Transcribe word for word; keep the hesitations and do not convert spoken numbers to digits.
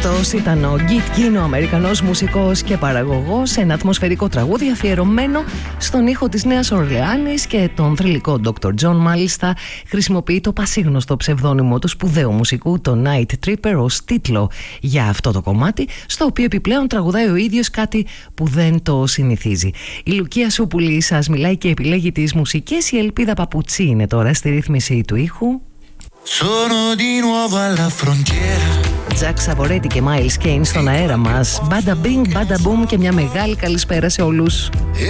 Αυτός ήταν ο Git Keen, ο Αμερικανός μουσικός και παραγωγός, σε ένα ατμοσφαιρικό τραγούδι αφιερωμένο στον ήχο της Νέας Ορλεάνης και τον θρυλικό ντόκτορ John. Μάλιστα χρησιμοποιεί το πασίγνωστο ψευδόνυμο του σπουδαίου μουσικού, το Night Tripper, ως τίτλο για αυτό το κομμάτι, στο οποίο επιπλέον τραγουδάει ο ίδιος, κάτι που δεν το συνηθίζει. Η Λουκία Σούπουλη σας μιλάει και επιλέγει τις μουσικές. Η Ελπίδα Παπουτσί είναι τώρα στη ρύθμιση του ήχου. Sono di nuovo alla frontiera. Τζακ Σαβορέτη και Miles Kane στον αέρα μας. Bada bing, bada boom και μια μεγάλη καλησπέρα σε όλους.